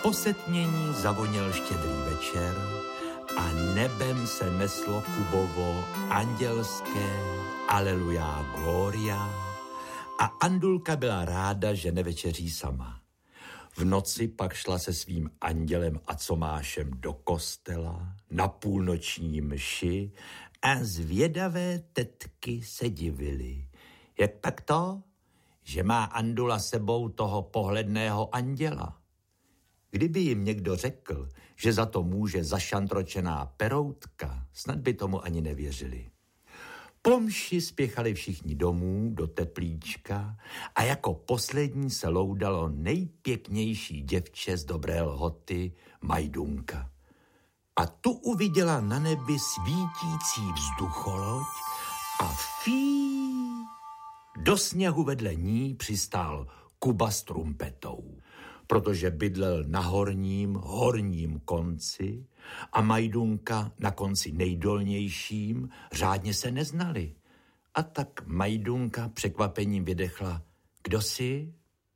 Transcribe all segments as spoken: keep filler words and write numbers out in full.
Po setmění zavoněl štědrý večer a nebem se neslo Kubovo andělské Aleluja Gloria a Andulka byla ráda, že nevečeří sama. V noci pak šla se svým andělem a Comášem do kostela na půlnoční mši a zvědavé tetky se divily. Jak pak to, že má Andula sebou toho pohledného anděla? Kdyby jim někdo řekl, že za to může zašantročená peroutka, snad by tomu ani nevěřili. Po mši spěchali všichni domů do teplíčka a jako poslední se loudalo nejpěknější děvče z Dobré Lhoty, Majdunka. A tu uviděla na nebi svítící vzducholoď a fí, do sněhu vedle ní přistál Kuba s trumpetou, protože bydlel na horním, horním konci a Majdunka na konci nejdolnějším, řádně se neznali. A tak Majdunka překvapením vydechla, kdo jsi?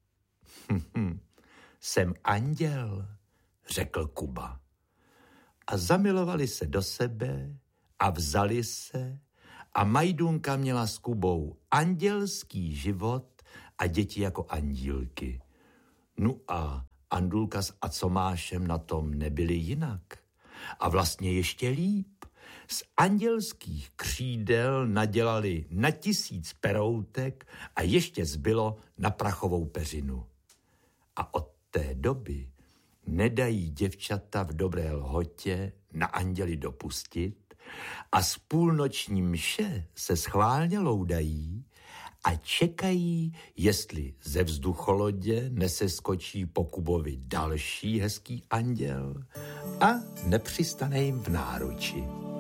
Jsem anděl, řekl Kuba. A zamilovali se do sebe a vzali se a Majdunka měla s Kubou andělský život a děti jako andílky. No a Andulka s Acomášem na tom nebyli jinak. A vlastně ještě líp. Z andělských křídel nadělali na tisíc peroutek a ještě zbylo na prachovou peřinu. A od té doby nedají děvčata v Dobré Lhotě na anděli dopustit a z půlnoční mše se schválně loudají a čekají, jestli ze vzducholodě neseskočí po Kubovi další hezký anděl a nepřistane jim v náruči.